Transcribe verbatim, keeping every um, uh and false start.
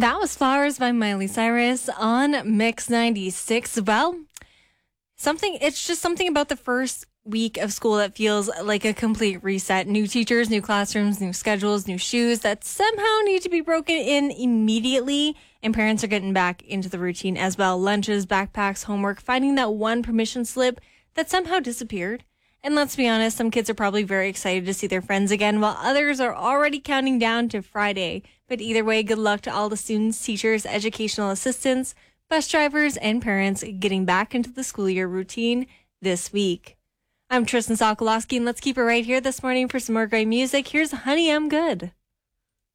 That was Flowers by Miley Cyrus on Mix ninety-six. Well, something, it's just something about the first week of school that feels like a complete reset. New teachers, new classrooms, new schedules, new shoes that somehow need to be broken in immediately. And parents are getting back into the routine as well. Lunches, backpacks, homework, finding that one permission slip that somehow disappeared. And let's be honest, some kids are probably very excited to see their friends again, while others are already counting down to Friday. But either way, good luck to all the students, teachers, educational assistants, bus drivers, and parents getting back into the school year routine this week. I'm Tristan Sokolowski, and let's keep it right here this morning for some more great music. Here's Honey, I'm Good.